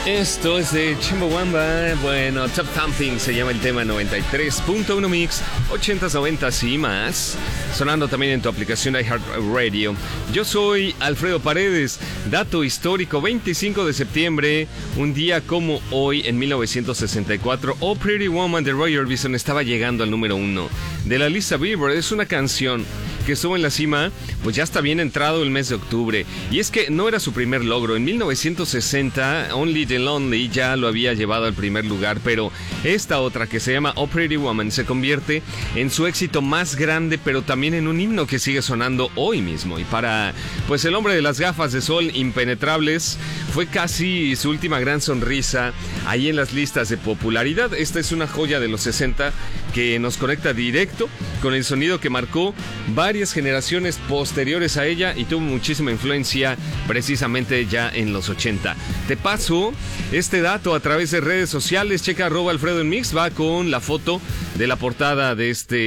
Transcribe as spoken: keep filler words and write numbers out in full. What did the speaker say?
Esto es de Chumbawamba. Bueno, Top Thumping se llama el tema. Noventa y tres punto uno Mix, ochentas, noventas y más. Sonando también en tu aplicación iHeartRadio. Yo soy Alfredo Paredes. Dato histórico: veinticinco de septiembre, un día como hoy, en mil novecientos sesenta y cuatro, Oh Pretty Woman de Roy Orbison estaba llegando al número uno de la lista Billboard. Es una canción que estuvo en la cima, pues ya está bien entrado el mes de octubre. Y es que no era su primer logro. En mil novecientos sesenta, Only the Lonely ya lo había llevado al primer lugar, pero esta otra, que se llama Oh Pretty Woman, se convierte en su éxito más grande, pero también en un himno que sigue sonando hoy mismo. Y para, pues, el hombre de las gafas de sol impenetrables, fue casi su última gran sonrisa ahí en las listas de popularidad. Esta es una joya de los sesenta que nos conecta directo con el sonido que marcó varias generaciones posteriores a ella y tuvo muchísima influencia precisamente ya en los ochenta. Te paso este dato a través de redes sociales. Checa arroba Alfredo en Mix, va con la foto de la portada de este